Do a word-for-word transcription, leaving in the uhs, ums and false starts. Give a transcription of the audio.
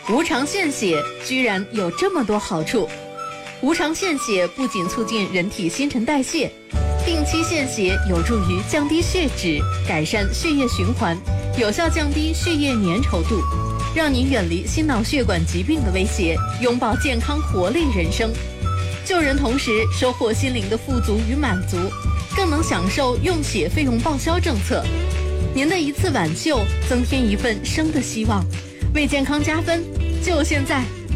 无偿献血居然有这么多好处。无偿献血不仅促进人体新陈代谢，定期献血有助于降低血脂，改善血液循环，有效降低血液粘稠度，让您远离心脑血管疾病的威胁，拥抱健康活力人生。救人同时收获心灵的富足与满足，更能享受用血费用报销政策。您的一次挽救，增添一份生的希望，为健康加分，就现在。